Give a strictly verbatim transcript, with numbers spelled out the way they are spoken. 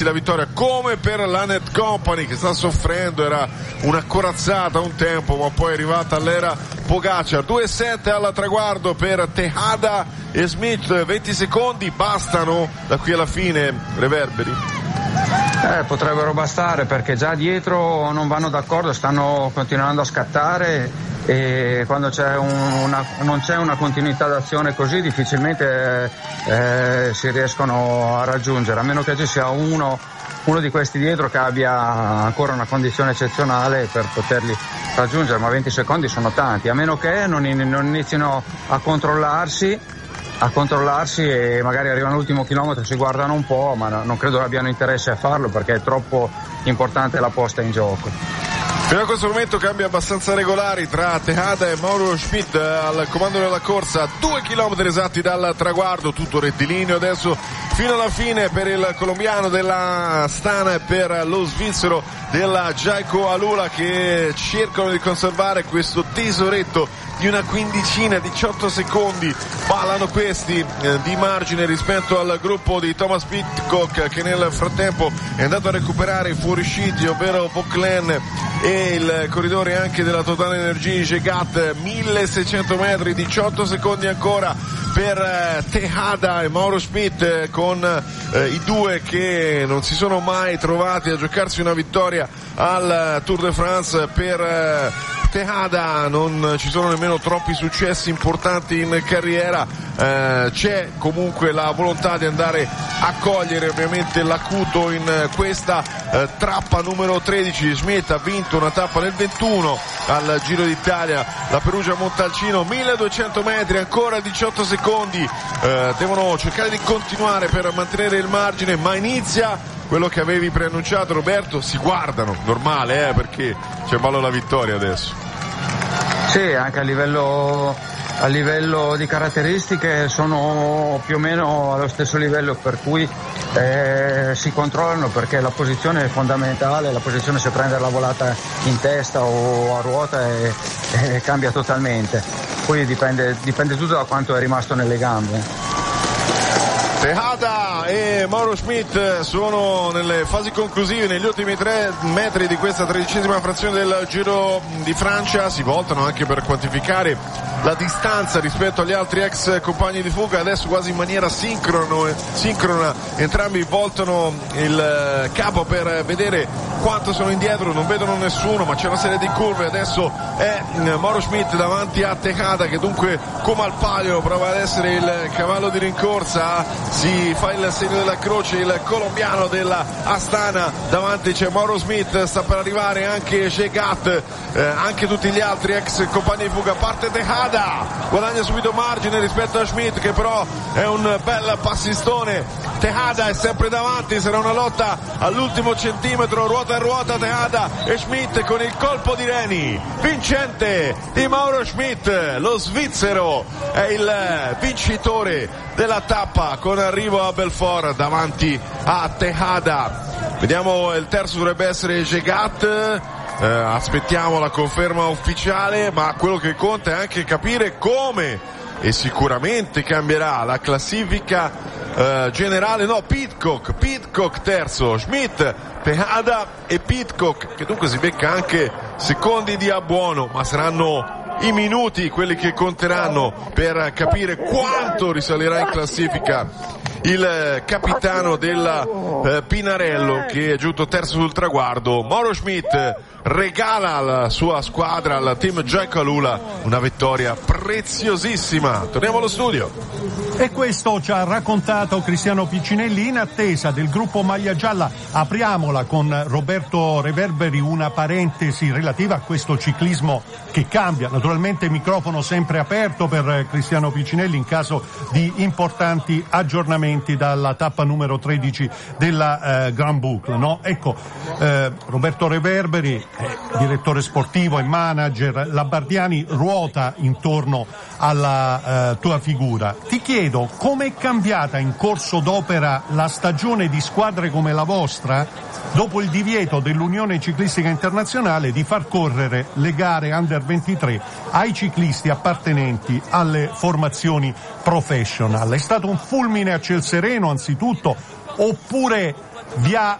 la vittoria, come per la Net Company che sta soffrendo, era una corazzata un tempo ma poi è arrivata all'era Pogacar. Due sette al traguardo per Tejada e Schmidt, venti secondi bastano da qui alla fine, Reverberi? Eh, potrebbero bastare, perché già dietro non vanno d'accordo, stanno continuando a scattare e quando c'è un, una, non c'è una continuità d'azione così difficilmente eh, eh, si riescono a raggiungere, a meno che ci sia uno, uno di questi dietro che abbia ancora una condizione eccezionale per poterli raggiungere, ma venti secondi sono tanti, a meno che non, in, non inizino a controllarsi a controllarsi e magari arrivano all'ultimo chilometro, si guardano un po', ma no, non credo abbiano interesse a farlo perché è troppo importante la posta in gioco. Fino a questo momento cambi abbastanza regolari tra Tejada e Mauro Schmidt al comando della corsa, due chilometri esatti dal traguardo, tutto rettilineo adesso fino alla fine per il colombiano della Astana e per lo svizzero della Jayco Alula, che cercano di conservare questo tesoretto di una quindicina, diciotto secondi ballano questi eh, di margine rispetto al gruppo di Thomas Pidcock, che nel frattempo è andato a recuperare i fuoriusciti, ovvero Vauclain e il corridore anche della Total Energy Jegat. Milleseicento metri, diciotto secondi ancora per eh, Tejada e Mauro Schmidt, eh, con eh, i due che non si sono mai trovati a giocarsi una vittoria al uh, Tour de France. Per eh, Tejada non ci sono nemmeno troppi successi importanti in carriera, eh, c'è comunque la volontà di andare a cogliere ovviamente l'acuto in questa eh, tappa numero tredici. Schmidt ha vinto una tappa nel ventuno al Giro d'Italia, la Perugia Montalcino, milleduecento metri, ancora diciotto secondi, eh, devono cercare di continuare per mantenere il margine, ma inizia quello che avevi preannunciato, Roberto, si guardano, normale, eh, perché c'è ballo la vittoria adesso. Sì, anche a livello, a livello di caratteristiche sono più o meno allo stesso livello, per cui eh, si controllano, perché la posizione è fondamentale, la posizione se prendere la volata in testa o a ruota e, e cambia totalmente, poi dipende, dipende tutto da quanto è rimasto nelle gambe. Tejada e Mauro Schmidt sono nelle fasi conclusive, negli ultimi tre metri di questa tredicesima frazione del Giro di Francia, si voltano anche per quantificare la distanza rispetto agli altri ex compagni di fuga, adesso quasi in maniera sincrono, sincrona entrambi voltano il capo per vedere quanto sono indietro, non vedono nessuno, ma c'è una serie di curve, adesso è Mauro Schmidt davanti a Tejada, che dunque come al palio prova ad essere il cavallo di rincorsa, si fa il segno della croce il colombiano della Astana, davanti c'è Mauro Schmidt, sta per arrivare anche Jegat, eh, anche tutti gli altri ex compagni di fuga. Parte Tejada, guadagna subito margine rispetto a Schmidt, che però è un bel passistone. Tejada è sempre davanti, sarà una lotta all'ultimo centimetro, ruota a ruota Tejada e Schmidt con il colpo di reni vincente di Mauro Schmidt, lo svizzero è il vincitore della tappa con arrivo a Belfort davanti a Tejada. Vediamo, il terzo dovrebbe essere Jegat, eh, aspettiamo la conferma ufficiale, ma quello che conta è anche capire come e sicuramente cambierà la classifica eh, generale. No, Pidcock, Pidcock terzo, Schmidt, Tejada e Pidcock, che dunque si becca anche secondi di abbuono, ma saranno i minuti quelli che conteranno per capire quanto risalirà in classifica il capitano della eh, Pinarello, che è giunto terzo sul traguardo. Mauro Schmidt regala alla sua squadra, al team Jayco Alula, una vittoria preziosissima. Torniamo allo studio. E questo ci ha raccontato Cristiano Piccinelli in attesa del gruppo Maglia Gialla. Apriamola con Roberto Reverberi, una parentesi relativa a questo ciclismo che cambia. Naturalmente microfono sempre aperto per Cristiano Piccinelli in caso di importanti aggiornamenti dalla tappa numero tredici della eh, Grand Boucle, no? Ecco, eh, Roberto Reverberi, eh, direttore sportivo e manager, la Bardiani ruota intorno alla eh, tua figura. Ti chiedo, com'è cambiata in corso d'opera la stagione di squadre come la vostra dopo il divieto dell'Unione Ciclistica Internazionale di far correre le gare under ventitré ai ciclisti appartenenti alle formazioni professional? È stato un fulmine a ciel sereno anzitutto, oppure vi ha